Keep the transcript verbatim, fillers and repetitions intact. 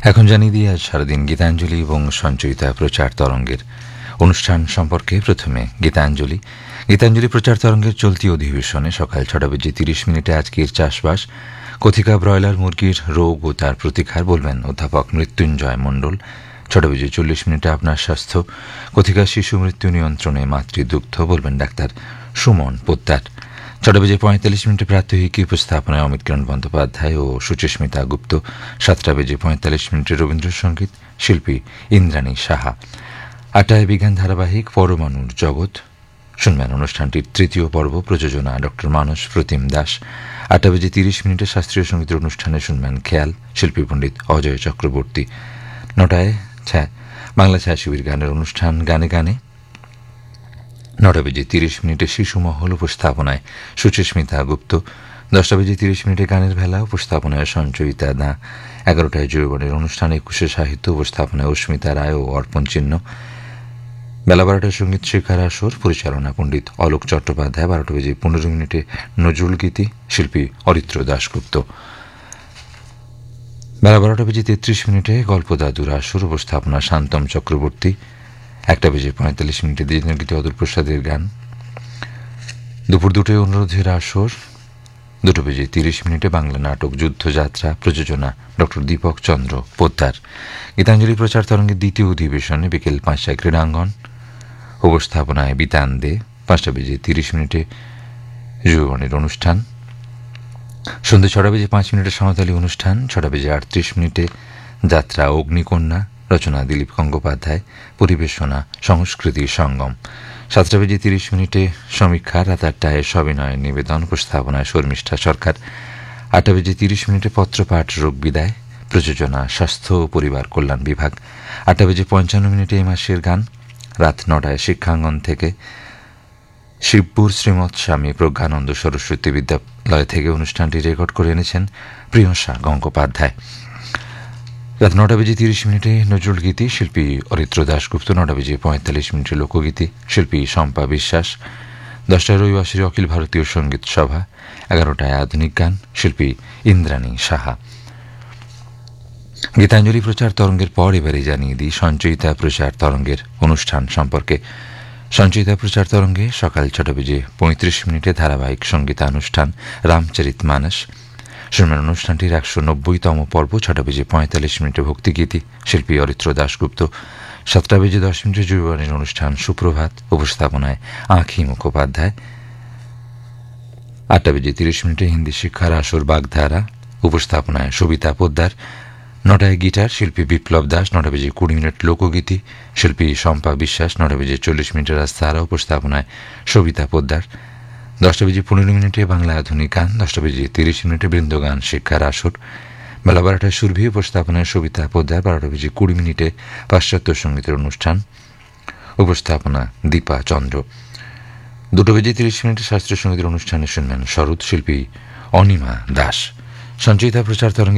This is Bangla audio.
এখন জানিয়ে দিয়ে আজ সারাদিন গীতাঞ্জলি এবং সঞ্চয়িতা প্রচার তরঙ্গের অনুষ্ঠান সম্পর্কে। প্রথমে গীতাঞ্জলি। গীতাঞ্জলি প্রচার তরঙ্গের চলতি অধিবেশনে সকাল ছটা বেজে তিরিশ মিনিটে আজকের চাষবাস, কথিকা ব্রয়লার মুরগির রোগ ও তার প্রতিকার বলবেন অধ্যাপক মৃত্যুঞ্জয় মণ্ডল। ছটা বেজে চল্লিশ মিনিটে আপনার স্বাস্থ্য, কথিকা শিশু মৃত্যু নিয়ন্ত্রণে মাতৃদুগ্ধ বলবেন ডাক্তার সুমন পোদ্দার। ছটা বেজে পঁয়তাল্লিশ মিনিটে প্রাত্যহিকী উপস্থাপনায় অমিত কিরণ বন্দ্যোপাধ্যায় ও সুচিস্মিতা গুপ্ত। সাতটা বেজে পঁয়তাল্লিশ মিনিটে রবীন্দ্রসঙ্গীত, শিল্পী ইন্দ্রাণী সাহা। আটটায় বিজ্ঞান ধারাবাহিক পরমাণুর জগৎ শুনবেন অনুষ্ঠানটির তৃতীয় পর্ব, প্রযোজনা ডক্টর মানস প্রতিম দাস। আটটা বেজে তিরিশ মিনিটে শাস্ত্রীয় সঙ্গীতের অনুষ্ঠানে শুনবেন খেয়াল, শিল্পী পণ্ডিত অজয় চক্রবর্তী। নটায় ছায়া বাংলা ছায়াছবির গানের অনুষ্ঠান গানে গানে। নটা বেজে তিরিশ মিনিটে শিশু মহল উপস্থাপনায় সুচিস্মিতা গুপ্ত। দশটা বেজে তিরিশ মিনিটে গানের ভেলা উপস্থাপনায় সঞ্চয়িতা দা। এগারোটায় যৌবনের অনুষ্ঠান একুশে সাহিত্য উপস্থাপনায় অস্মিতা রায় ও অর্পণ চিহ্ন। বেলা বারোটায় সঙ্গীত শিক্ষার আসর, পরিচালনা পণ্ডিত অলোক চট্টোপাধ্যায়। বারোটা বেজে পনেরো মিনিটে নজরুল গীতি, শিল্পী অরিত্র দাশগুপ্ত। বেলা বারোটা বেজে তেত্রিশ মিনিটে গল্প দাদুর আসর, উপস্থাপনা শান্তম চক্রবর্তী। একটা বেজে পঁয়তাল্লিশ মিনিটে দ্বিজনগীতি অতুল প্রসাদের গান। দুপুর দুটোয় অনুরোধের আসর। দুটো বেজে তিরিশ মিনিটে বাংলা নাটক যুদ্ধযাত্রা, প্রযোজনা ডক্টর দীপক চন্দ্র পোদ্দার। গীতাঞ্জলি প্রচার তরঙ্গের দ্বিতীয় অধিবেশনে বিকেল পাঁচটায় ক্রীড়াঙ্গন, উপস্থাপনায় বিতান দে। পাঁচটা বেজে তিরিশ মিনিটে যৌবনের অনুষ্ঠান। সন্ধ্যে ছটা বেজে পাঁচ মিনিটে সমতালী অনুষ্ঠান। ছটা বেজে আটত্রিশ মিনিটে যাত্রা অগ্নিকন্যা, রচনা দিলীপ গঙ্গোপাধ্যায়, পরিবেশনা সংস্কৃতি সঙ্গম। সাতটা বেজে তিরিশ মিনিটে সমীক্ষা। রাত আটটায় সবিনয়ের নিবেদন, উপস্থাপনায় শর্মিষ্ঠা সরকার। আটটা বেজে তিরিশ মিনিটে পত্রপাঠ রোগ বিদায়, প্রযোজনা স্বাস্থ্য ও পরিবার কল্যাণ বিভাগ। আটটা বেজে পঞ্চান্ন মিনিটে এই মাসের গান। রাত নটায় শিক্ষাঙ্গন থেকে শিবপুর শ্রীমৎ স্বামী প্রজ্ঞানন্দ সরস্বতী বিদ্যালয় থেকে অনুষ্ঠানটি রেকর্ড করে এনেছেন প্রিয়সা গঙ্গোপাধ্যায়। রাত নটা বেজে তিরিশ মিনিটে নজরুল গীতি, শিল্পী অরিত্র দাশগুপ্ত। নটা বেজে পঁয়তাল্লিশ মিনিটে লোকগীতি, শিল্পী শম্পা বিশ্বাস। দশটায় রবিবাসরী অখিল ভারতীয় সঙ্গীত সভা। এগারোটায় আধুনিক গান, শিল্পী ইন্দ্রাণী সাহা। গীতাঞ্জলি প্রচার তরঙ্গের পর এবারে জানিয়ে দিই সঞ্চয়িতা প্রচার তরঙ্গের অনুষ্ঠান সম্পর্কে। সঞ্চয়িতা প্রচার তরঙ্গে সকাল ছটা বেজে পঁয়ত্রিশ মিনিটে ধারাবাহিক সঙ্গীতানুষ্ঠান রামচরিত মানস শুনবেন অনুষ্ঠানটির একশো নব্বইতম পর্ব। ছটা বেজে পঁয়তাল্লিশ মিনিটে ভক্তিগীতি, শিল্পী অরিত্র দাশগুপ্ত। সাতটা বেজে দশ মিনিটে যৌবনের অনুষ্ঠান সুপ্রভাত, উপস্থাপনায় আঁখি মুখোপাধ্যায়। আটটা বেজে তিরিশ মিনিটে হিন্দি শিক্ষার আসর বাগধারা, উপস্থাপনায় সবিতা পোদ্দার। নটায় গিটার, শিল্পী বিপ্লব দাস। নটা বেজে কুড়ি মিনিট লোকগীতি, শিল্পী শম্পা বিশ্বাস। নটা বেজে চল্লিশ মিনিটের রাস্তারা, উপস্থাপনায় সবিতা পোদ্দার। দশটা বেজে পনেরো মিনিটে বাংলা আধুনিক গান। দশটা বেজে তিরিশ মিনিটে বৃন্দগান শিক্ষার আসর। বেলা বারোটায় সুরভি, উপস্থাপনায় সবিতা পোদ্দার। বারোটা বেজে কুড়ি মিনিটে পাশ্চাত্য সঙ্গীতের অনুষ্ঠান, উপস্থাপনা দীপা চন্দ্র। দুটো বেজে তিরিশ মিনিটে শাস্ত্রীয় সঙ্গীতের অনুষ্ঠানে শুনবেন শরৎ, শিল্পী অনিমা দাস। সঞ্চয়িতা প্রচার তরঙ্গে